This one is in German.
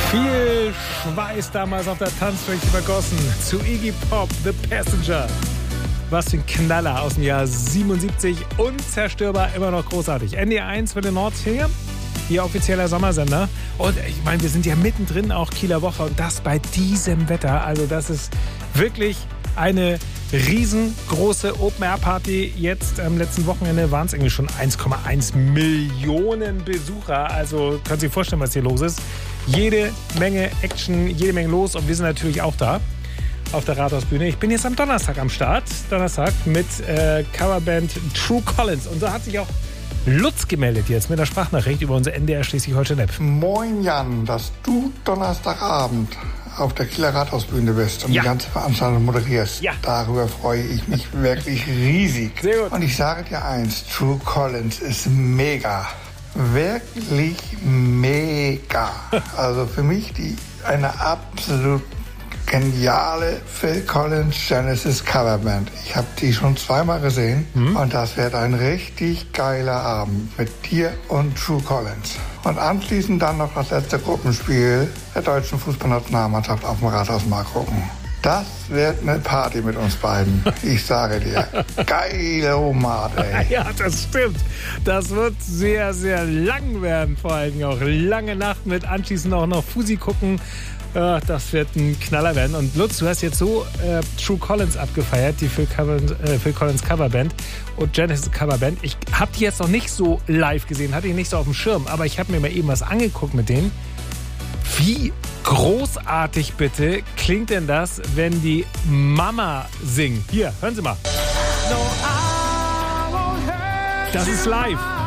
Viel Schweiß damals auf der Tanzfläche vergossen. Zu Iggy Pop, The Passenger. Was für ein Knaller aus dem Jahr 77. Unzerstörbar, immer noch großartig. NDR1 für den Nordsee, Ihr offizieller Sommersender. Und ich meine, wir sind ja mittendrin auch Kieler Woche. Und das bei diesem Wetter. Also das ist wirklich eine riesengroße Open-Air-Party. Jetzt am letzten Wochenende waren es irgendwie schon 1,1 Millionen Besucher. Also können Sie sich vorstellen, was hier los ist. Jede Menge Action, jede Menge los. Und wir sind natürlich auch da auf der Rathausbühne. Ich bin jetzt am Donnerstag am Start. Donnerstag mit Coverband True Collins. Und da hat sich auch Lutz gemeldet jetzt mit einer Sprachnachricht über unser NDR Schleswig-Holstein-App. Moin Jan, dass du Donnerstagabend auf der Kieler Rathausbühne bist und die ganze Veranstaltung moderierst. Ja. Darüber freue ich mich wirklich riesig. Sehr gut. Und ich sage dir eins, True Collins ist mega. Wirklich mega. Also für mich eine absolut geniale Phil Collins Genesis Coverband. Ich habe die schon zweimal gesehen und das wird ein richtig geiler Abend mit dir und True Collins. Und anschließend dann noch das letzte Gruppenspiel der deutschen Fußballnationalmannschaft auf dem Rathausmarkt gucken. Das wird eine Party mit uns beiden. Ich sage dir. Geile Omat, ey. Ja, das stimmt. Das wird sehr, sehr lang werden. Vor allem auch lange Nacht mit anschließend auch noch Fusi gucken. Das wird ein Knaller werden. Und Lutz, du hast jetzt so True Collins abgefeiert, die Phil Collins Coverband und Genesis Coverband. Ich habe die jetzt noch nicht so live gesehen, hatte ich nicht so auf dem Schirm, aber ich habe mir mal eben was angeguckt mit denen. Wie großartig bitte klingt denn das, wenn die Mama singen? Hier, hören Sie mal. Das ist live.